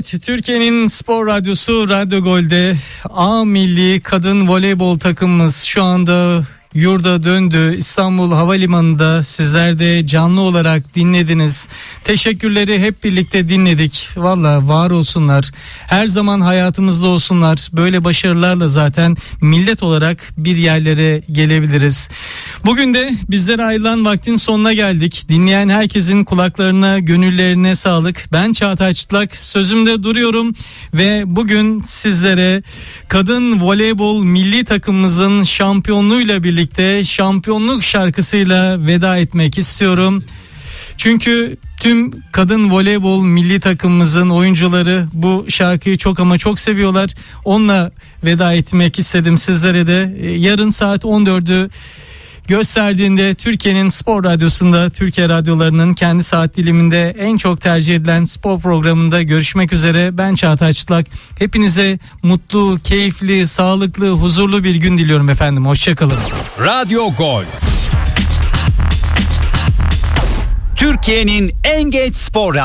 Evet, Türkiye'nin spor radyosu Radyo Gol'de A milli kadın voleybol takımımız şu anda yurda döndü. İstanbul Havalimanı'nda sizler de canlı olarak dinlediniz. Teşekkürleri hep birlikte dinledik. Valla var olsunlar. Her zaman hayatımızda olsunlar. Böyle başarılarla zaten millet olarak bir yerlere gelebiliriz. Bugün de bizlere ayrılan vaktin sonuna geldik. Dinleyen herkesin kulaklarına, gönüllerine sağlık. Ben Çağatay Çıtlak, sözümde duruyorum ve bugün sizlere kadın voleybol milli takımımızın şampiyonluğuyla birlikte şampiyonluk şarkısıyla veda etmek istiyorum. Çünkü tüm kadın voleybol milli takımımızın oyuncuları bu şarkıyı çok ama çok seviyorlar. Onunla veda etmek istedim sizlere de. Yarın saat 14'ü gösterdiğinde Türkiye'nin spor radyosunda, Türkiye radyolarının kendi saat diliminde en çok tercih edilen spor programında görüşmek üzere. Ben Çağatay Çıtlak. Hepinize mutlu, keyifli, sağlıklı, huzurlu bir gün diliyorum efendim. Hoşçakalın. Radyo Gol. Türkiye'nin en geç spor